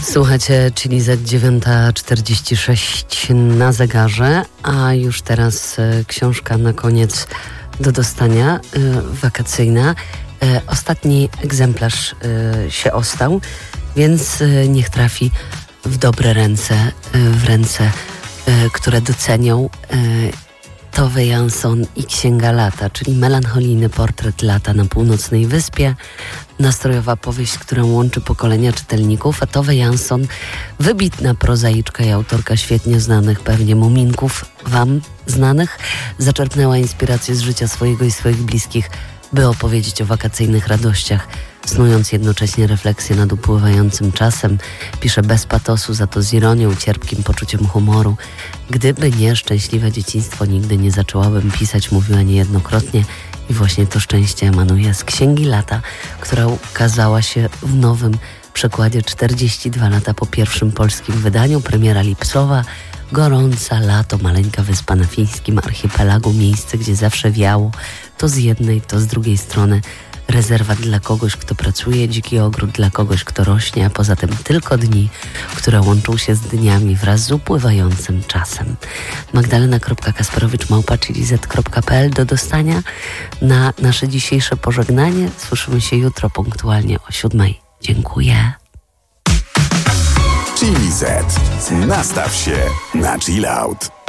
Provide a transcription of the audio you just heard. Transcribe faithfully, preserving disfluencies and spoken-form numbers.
Słuchajcie, czyli za dziewiąta czterdzieści sześć na zegarze, a już teraz e, książka na koniec do dostania, e, wakacyjna. E, ostatni egzemplarz e, się ostał, więc e, niech trafi w dobre ręce, e, w ręce, e, które docenią e, Tove Jansson i Księga Lata, czyli melancholijny portret lata na północnej wyspie, nastrojowa powieść, którą łączy pokolenia czytelników, a Tove Jansson, wybitna prozaiczka i autorka świetnie znanych pewnie muminków, wam znanych, zaczerpnęła inspirację z życia swojego i swoich bliskich, by opowiedzieć o wakacyjnych radościach, snując jednocześnie refleksję nad upływającym czasem. Pisze bez patosu, za to z ironią, cierpkim poczuciem humoru. Gdyby nie szczęśliwe dzieciństwo, nigdy nie zaczęłabym pisać, mówiła niejednokrotnie. I właśnie to szczęście emanuje z Księgi Lata, która ukazała się w nowym przekładzie czterdzieści dwa lata po pierwszym polskim wydaniu. Premiera lipcowa, gorąca lato, maleńka wyspa na fińskim archipelagu, miejsce, gdzie zawsze wiało, to z jednej, to z drugiej strony. Rezerwat dla kogoś, kto pracuje, dziki ogród dla kogoś, kto rośnie, a poza tym tylko dni, które łączą się z dniami wraz z upływającym czasem. Magdalena.kasperowicz małpa chili zet kropka pe el do dostania na nasze dzisiejsze pożegnanie. Słyszymy się jutro punktualnie o siódmej. Dziękuję. Chili Z. Nastaw się na chill out.